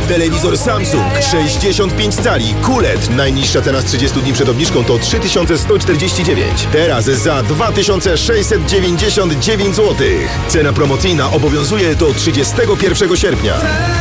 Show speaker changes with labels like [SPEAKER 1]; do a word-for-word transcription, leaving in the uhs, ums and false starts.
[SPEAKER 1] Telewizor Samsung sześćdziesiąt pięć cali Q L E D. Najniższa cena z trzydziestu dni przed obniżką to trzy tysiące sto czterdzieści dziewięć. Teraz za dwa tysiące sześćset dziewięćdziesiąt dziewięć złotych. Cena promocyjna obowiązuje do trzydziestego pierwszego sierpnia.